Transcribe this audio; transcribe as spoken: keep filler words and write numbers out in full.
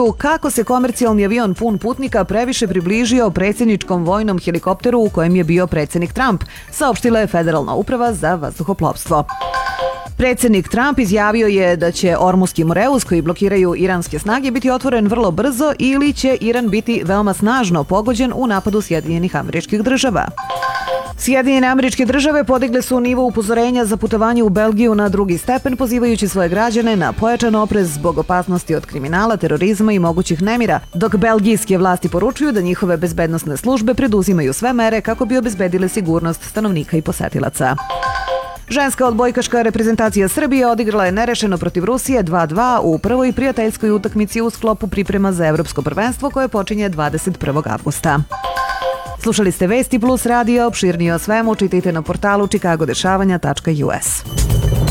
istražuju kako se komercijalni avion pun putnika previše približio predsjedničkom vojnom helikopteru u kojem je bio predsjednik Trump, saopštila je Federalna uprava za vazduhoplovstvo. Predsjednik Trump izjavio je da će Ormuski Moreus, koji blokiraju iranske snage, biti otvoren vrlo brzo ili će Iran biti veoma snažno pogođen u napadu Sjedinjenih Američkih Država. Sjedinjene Američke Države podigle su nivo upozorenja za putovanje u Belgiju na drugi stepen, pozivajući svoje građane na pojačan oprez zbog opasnosti od kriminala, terorizma i mogućih nemira, dok belgijske vlasti poručuju da njihove bezbednosne službe preduzimaju sve mere kako bi obezbedile sigurnost stanovnika i posetilaca. Ženska odbojkaška reprezentacija Srbije odigrala je nerešeno protiv Rusije dva dva u prvoj prijateljskoj utakmici u sklopu priprema za Evropsko prvenstvo koje počinje dvadeset prvog avgusta. Slušali ste Vesti Plus radio, opširnije o svemu čitajte na portalu čikagodešavanja tačka u es.